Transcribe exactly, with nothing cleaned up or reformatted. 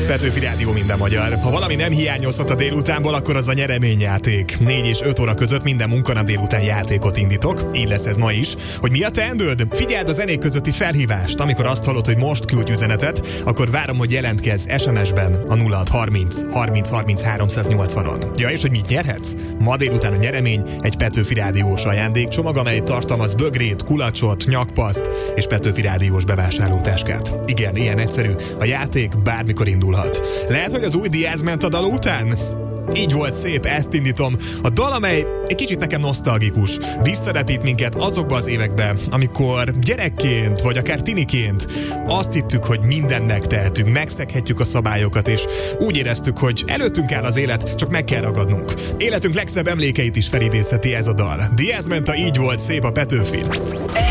Petőfi Rádió, minden magyar. Ha valami nem hiányozhat a délutánból, akkor az a nyereményjáték. négy és öt óra között minden munkanap délután játékot indítok. Így lesz ez ma is. Hogy mi a teendőd? Figyeld a zenék közötti felhívást. Amikor azt hallod, hogy most küldj üzenetet, akkor várom, hogy jelentkezz es em es-ben a nulla hat harminc harminc harminc háromszáznyolcvanon. Ja, és hogy mit nyerhetsz? Ma délután a nyeremény egy Petőfi Rádiós ajándékcsomag, amely tartalmaz bögrét, kulacsot, nyakpaszt és Petőfi Rádiós bevásárlótáskát. Igen, ilyen egyszerű. A játék bármikor indulhat. Lehet, hogy az új Diaz ment a dal után? Így volt szép, ezt indítom. A dal, amely egy kicsit nekem nosztalgikus. Visszarepít minket azokba az évekbe, amikor gyerekként, vagy akár tiniként azt hittük, hogy mindent megtehetünk, megszeghetjük a szabályokat, és úgy éreztük, hogy előttünk áll az élet, csak meg kell ragadnunk. Életünk legszebb emlékeit is felidézheti ez a dal. Diaz ment a Így volt szép a Petőfin.